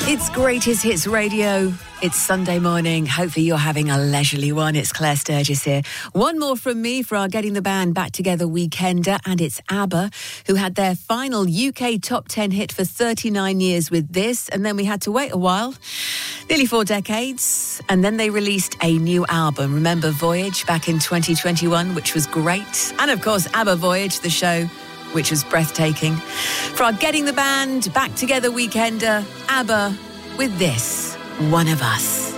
It's Greatest Hits Radio. It's Sunday morning. Hopefully you're having a leisurely one. It's Claire Sturgis here. One more from me for our Getting the Band Back Together weekender, and it's ABBA, who had their final UK top 10 hit for 39 years with this, and then we had to wait a while, nearly 4 decades, and then they released a new album. Remember Voyage back in 2021, which was great, and of course ABBA Voyage, the show, which was breathtaking. For our Getting the Band Back Together weekender, ABBA with this, One of Us.